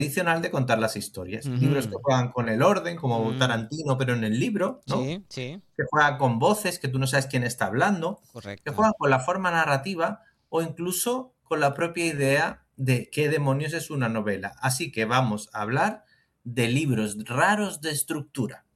tradicional de contar las historias. Libros que Ujú. juegan con el orden, como Mm, Tarantino, pero en el libro, ¿no? sí, sí, Que juegan con voces, que tú no sabes quién está hablando, que correcto. juegan con la forma narrativa o incluso con la propia idea de qué demonios es una novela. Así que vamos a hablar de libros raros de estructura.